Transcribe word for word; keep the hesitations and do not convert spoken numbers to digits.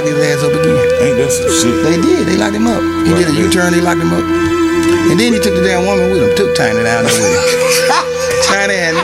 locked his ass up again. Ain't that some shit? They did. They locked him up. He Right, did a yeah. U-turn. They locked him up. And then he took the damn woman with him. Took Tiny down there with him. Tiny and